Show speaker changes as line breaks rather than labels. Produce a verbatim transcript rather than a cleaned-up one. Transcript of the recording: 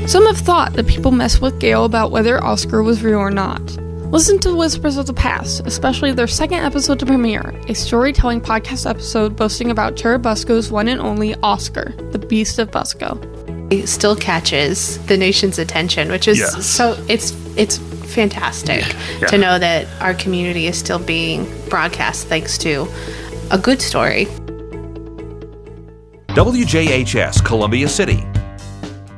Some have thought that people mess with Gale about whether Oscar was real or not. Listen to Whispers of the Past, especially their second episode to premiere, a storytelling podcast episode boasting about Churubusco's one and only Oscar, the Beast of Busco.
It still catches the nation's attention, which is
yes.
so it's it's fantastic
yeah.
to know that our community is still being broadcast thanks to a good story.
W J H S Columbia City,